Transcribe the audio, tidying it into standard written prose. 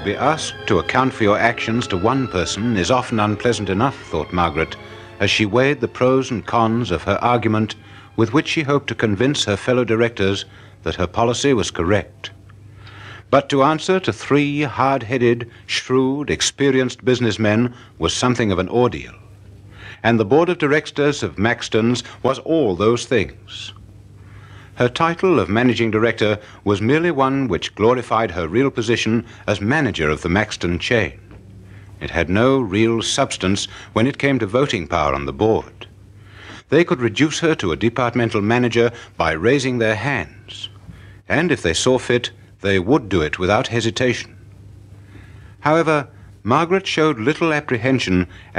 be asked to account for your actions to one person is often unpleasant enough, thought Margaret, as she weighed the pros and cons of her argument with which she hoped to convince her fellow directors that her policy was correct. But to answer to three hard-headed, shrewd, experienced businessmen was something of an ordeal. And the board of directors of Maxton's was all those things. Her title of managing director was merely one which glorified her real position as manager of the Maxton chain. It had no real substance when it came to voting power on the board. They could reduce her to a departmental manager by raising their hands, and if they saw fit, they would do it without hesitation. However, Margaret showed little apprehension